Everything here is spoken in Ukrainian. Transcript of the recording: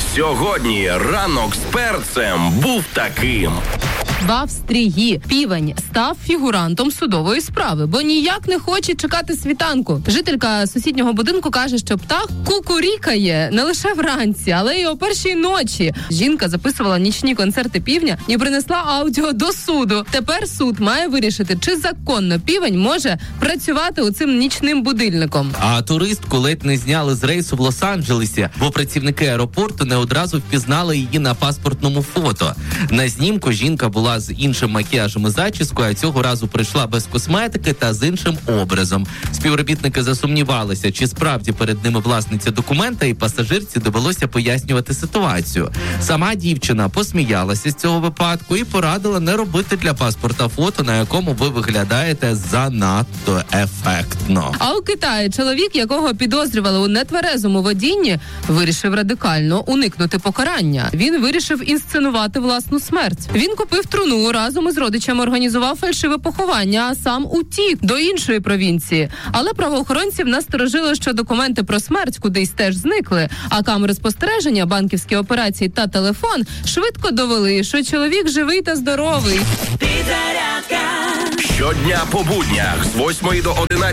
Сьогодні ранок з перцем був таким. В Австрії півень став фігурантом судової справи, бо ніяк не хоче чекати світанку. Жителька сусіднього будинку каже, що птах кукурікає не лише вранці, але й о першій ночі. Жінка записувала нічні концерти півня і принесла аудіо до суду. Тепер суд має вирішити, чи законно півень може працювати у цим нічним будильником. А туристку ледь не зняли з рейсу в Лос-Анджелесі, бо працівники аеропорту не одразу впізнали її на паспортному фото. На знімку жінка була з іншим макіяжем і зачіскою, а цього разу прийшла без косметики та з іншим образом. Співробітники засумнівалися, чи справді перед ними власниця документа, і пасажирці довелося пояснювати ситуацію. Сама дівчина посміялася з цього випадку і порадила не робити для паспорта фото, на якому ви виглядаєте занадто ефектно. А у Китаї чоловік, якого підозрювали у нетверезому водінні, вирішив радикально уникнути покарання. Він вирішив інсценувати власну смерть. Він купив труну, разом із родичами організував фальшиве поховання, а сам утік до іншої провінції. Але правоохоронців насторожило, що документи про смерть кудись теж зникли, а камери спостереження, банківські операції та телефон швидко довели, що чоловік живий та здоровий. Щодня по буднях з 8 до 11.